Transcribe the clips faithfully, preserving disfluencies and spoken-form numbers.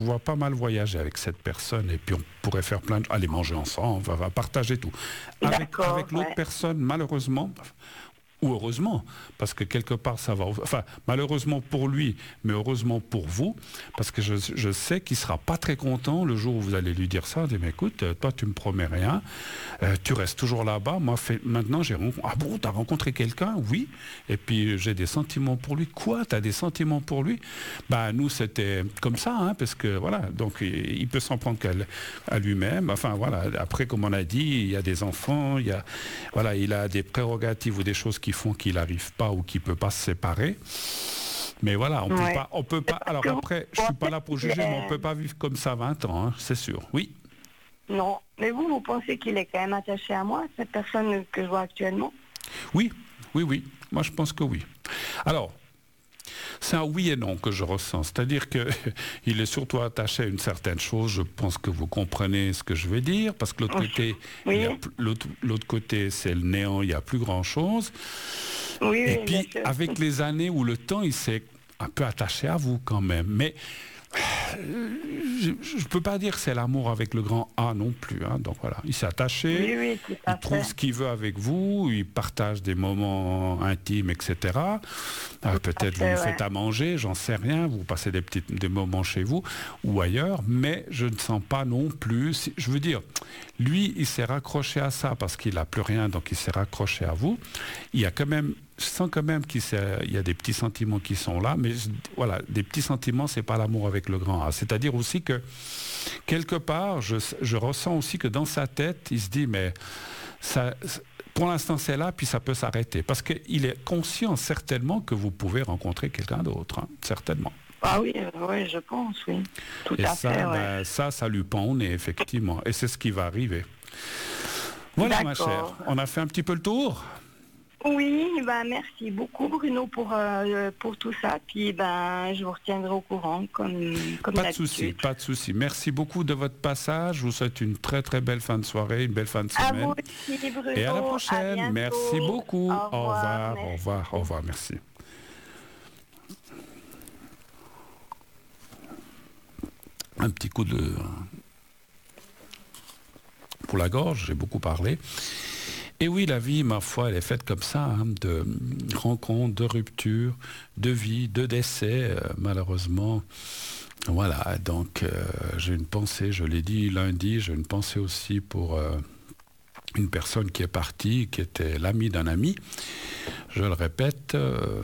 Je vois pas mal voyager avec cette personne et puis on pourrait faire plein de... aller manger ensemble, on va partager tout. Avec, avec l'autre ouais. personne, malheureusement, ou heureusement, parce que quelque part ça va... Enfin, malheureusement pour lui, mais heureusement pour vous, parce que je, je sais qu'il sera pas très content le jour où vous allez lui dire ça, dire, mais écoute, toi tu me promets rien, euh, tu restes toujours là-bas, moi fait, maintenant j'ai rencontré... Ah bon, t'as rencontré quelqu'un? Oui. Et puis j'ai des sentiments pour lui. Quoi? T'as des sentiments pour lui? Ben nous c'était comme ça, hein, parce que voilà, donc il, il peut s'en prendre qu'à à lui-même. Enfin voilà, après comme on a dit, il y a des enfants, il y a... Voilà, il a des prérogatives ou des choses qui font qu'il n'arrive pas ou qu'il ne peut pas se séparer. Mais voilà, on peut Ouais. pas, on peut pas. Alors après, je suis pas là pour juger, mais on peut pas vivre comme ça vingt ans, hein, c'est sûr. Oui. Non, mais vous, vous pensez qu'il est quand même attaché à moi, cette personne que je vois actuellement? Oui, oui, oui. Moi, je pense que oui. Alors, c'est un oui et non que je ressens. C'est-à-dire qu'il est surtout attaché à une certaine chose. Je pense que vous comprenez ce que je veux dire, parce que l'autre côté, oui. l'autre, l'autre côté, c'est le néant, il n'y a plus grand-chose. Oui, et oui, puis, avec les années ou le temps, il s'est un peu attaché à vous quand même. Mais je ne peux pas dire que c'est l'amour avec le grand A non plus. Hein. Donc voilà, il s'est attaché, oui, oui, tout à il trouve fait. ce qu'il veut avec vous, il partage des moments intimes, et cetera. Euh, peut-être vous fait, vous ouais. faites à manger, j'en sais rien, vous passez des petits des moments chez vous ou ailleurs, mais je ne sens pas non plus. Je veux dire, lui, il s'est raccroché à ça parce qu'il n'a plus rien, donc il s'est raccroché à vous. Il y a quand même je sens quand même qu'il y a des petits sentiments qui sont là, mais voilà, des petits sentiments, c'est pas l'amour avec le grand A. C'est-à-dire aussi que, quelque part, je, je ressens aussi que dans sa tête, il se dit, mais ça, pour l'instant c'est là, puis ça peut s'arrêter. Parce qu'il est conscient certainement que vous pouvez rencontrer quelqu'un d'autre, hein, certainement. Ah oui, euh, oui, je pense, oui. Tout Et à ça, fait, ouais. ben, ça, ça lui pend au nez, effectivement. Et c'est ce qui va arriver. Voilà, ma chère. On a fait un petit peu le tour. Oui, ben merci beaucoup Bruno pour euh, pour tout ça. Puis ben je vous retiendrai au courant comme comme Pas de souci, pas de souci. Merci beaucoup de votre passage. Je vous souhaite une très très belle fin de soirée, une belle fin de semaine. À vous aussi, Bruno. Et à la prochaine. À merci beaucoup. Au revoir. Au revoir, Merci. au revoir, au revoir. Merci. Un petit coup de pour la gorge. J'ai beaucoup parlé. Et oui, la vie, ma foi, elle est faite comme ça, hein, de rencontres, de ruptures, de vie, de décès, euh, malheureusement. Voilà, donc euh, j'ai une pensée, je l'ai dit lundi, j'ai une pensée aussi pour euh, une personne qui est partie, qui était l'ami d'un ami. Je le répète, euh,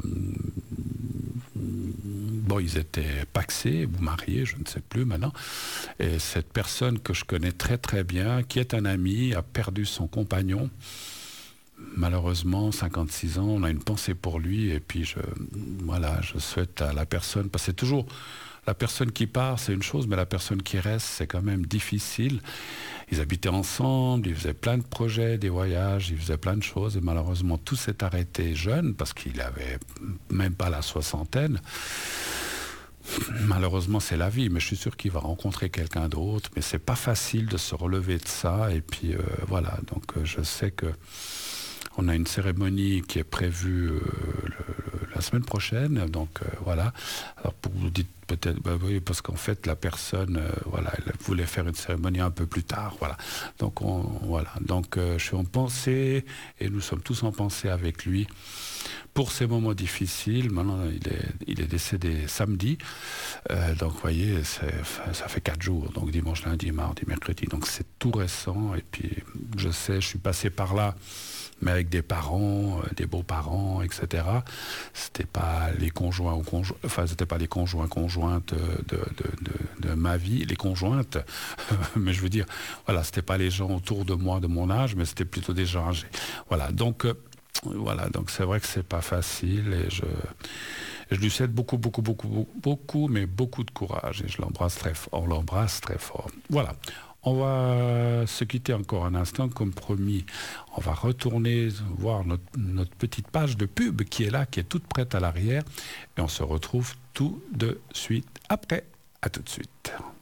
bon, ils étaient pacsés ou mariés, je ne sais plus maintenant. Et cette personne que je connais très très bien, qui est un ami, a perdu son compagnon. Malheureusement, cinquante-six ans, on a une pensée pour lui. Et puis, je, voilà, je souhaite à la personne, parce que c'est toujours la personne qui part, c'est une chose, mais la personne qui reste, c'est quand même difficile. Ils habitaient ensemble, ils faisaient plein de projets, des voyages, ils faisaient plein de choses. Et malheureusement, tout s'est arrêté jeune, parce qu'il avait même pas la soixantaine. Malheureusement, c'est la vie, mais je suis sûr qu'il va rencontrer quelqu'un d'autre. Mais c'est pas facile de se relever de ça. Et puis euh, voilà, donc euh, je sais que on a une cérémonie qui est prévue euh, le, la semaine prochaine. Donc euh, voilà. Alors pour vous dites peut-être, bah oui, parce qu'en fait la personne, euh, voilà, elle voulait faire une cérémonie un peu plus tard. Voilà. Donc on, voilà. Donc euh, je suis en pensée et nous sommes tous en pensée avec lui. Pour ces moments difficiles, maintenant il est, il est décédé samedi, euh, donc vous voyez, ça fait quatre jours, donc dimanche, lundi, mardi, mercredi, donc c'est tout récent, et puis je sais, je suis passé par là, mais avec des parents, euh, des beaux-parents, et cetera. C'était pas les conjoints ou conjoints, enfin c'était pas les conjoints conjointes de, de, de, de ma vie, les conjointes, mais je veux dire, voilà, c'était pas les gens autour de moi de mon âge, mais c'était plutôt des gens âgés. Voilà, donc euh, Voilà, donc c'est vrai que c'est pas facile et je, je lui souhaite beaucoup, beaucoup, beaucoup, beaucoup, mais beaucoup de courage et je l'embrasse très fort, on l'embrasse très fort. Voilà, on va se quitter encore un instant, comme promis, on va retourner voir notre, notre petite page de pub qui est là, qui est toute prête à l'arrière et on se retrouve tout de suite après. À tout de suite.